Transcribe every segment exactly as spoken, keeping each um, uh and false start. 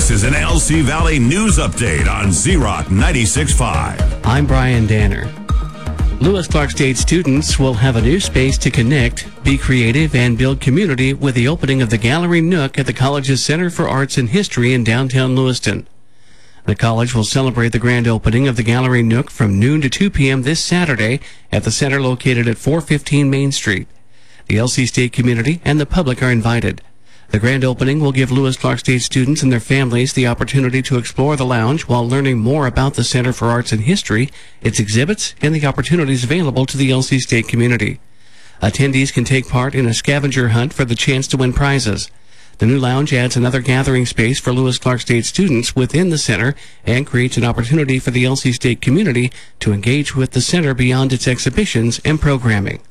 This is an L C Valley News Update on Z-Rock ninety-six point five. I'm Brian Danner. Lewis Clark State students will have a new space to connect, be creative, and build community with the opening of the Gallery Nook at the college's Center for Arts and History in downtown Lewiston. The college will celebrate the grand opening of the Gallery Nook from noon to two p.m. this Saturday at the center located at four fifteen Main Street. The L C State community and the public are invited. The grand opening will give Lewis Clark State students and their families the opportunity to explore the lounge while learning more about the Center for Arts and History, its exhibits, and the opportunities available to the L C State community. Attendees can take part in a scavenger hunt for the chance to win prizes. The new lounge adds another gathering space for Lewis Clark State students within the center and creates an opportunity for the L C State community to engage with the center beyond its exhibitions and programming.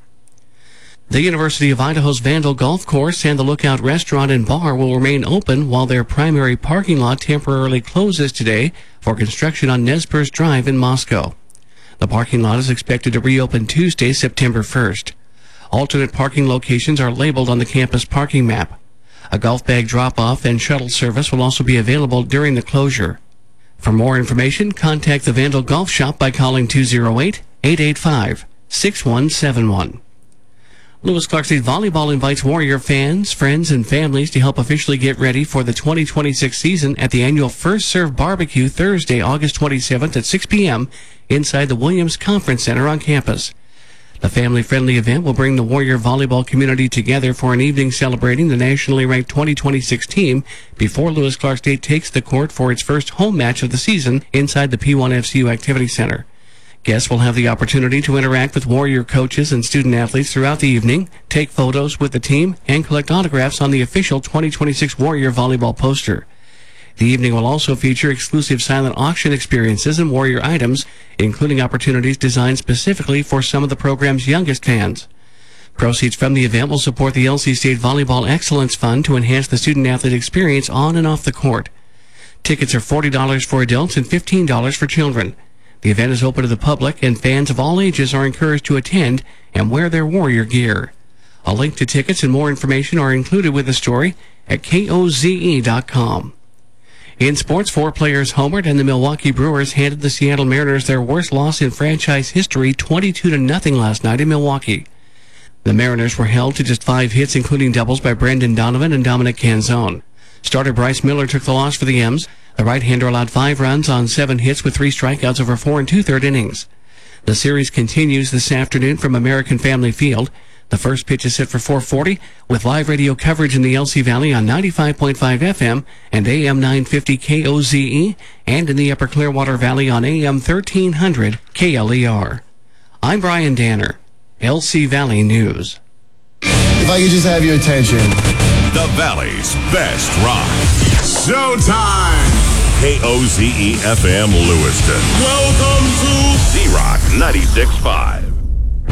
The University of Idaho's Vandal Golf Course and the Lookout Restaurant and Bar will remain open while their primary parking lot temporarily closes today for construction on Nez Perce Drive in Moscow. The parking lot is expected to reopen Tuesday, September first. Alternate parking locations are labeled on the campus parking map. A golf bag drop-off and shuttle service will also be available during the closure. For more information, contact the Vandal Golf Shop by calling two oh eight, eight eight five, six one seven one. Lewis Clark State Volleyball invites Warrior fans, friends, and families to help officially get ready for the twenty twenty-six season at the annual First Serve Barbecue Thursday, August twenty-seventh at six p.m. inside the Williams Conference Center on campus. The family-friendly event will bring the Warrior volleyball community together for an evening celebrating the nationally ranked twenty twenty-six team before Lewis Clark State takes the court for its first home match of the season inside the P one F C U Activity Center. Guests will have the opportunity to interact with Warrior coaches and student-athletes throughout the evening, take photos with the team, and collect autographs on the official twenty twenty-six Warrior volleyball poster. The evening will also feature exclusive silent auction experiences and Warrior items, including opportunities designed specifically for some of the program's youngest fans. Proceeds from the event will support the L C State Volleyball Excellence Fund to enhance the student-athlete experience on and off the court. Tickets are forty dollars for adults and fifteen dollars for children. The event is open to the public, and fans of all ages are encouraged to attend and wear their Warrior gear. A link to tickets and more information are included with the story at K O Z E dot com. In sports, four players homered, and the Milwaukee Brewers handed the Seattle Mariners their worst loss in franchise history, twenty-two to nothing last night in Milwaukee. The Mariners were held to just five hits, including doubles by Brendan Donovan and Dominic Canzone. Starter Bryce Miller took the loss for the M's. The right-hander allowed five runs on seven hits with three strikeouts over four and two-third innings. The series continues this afternoon from American Family Field. The first pitch is set for four forty, with live radio coverage in the L C Valley on ninety-five point five F M and A M nine fifty K O Z E, and in the Upper Clearwater Valley on A M thirteen hundred K L E R. I'm Brian Danner, L C Valley News. If I could just have your attention. The Valley's best rock. Showtime! K O Z E F M Lewiston. Welcome to Z-Rock ninety-six point five.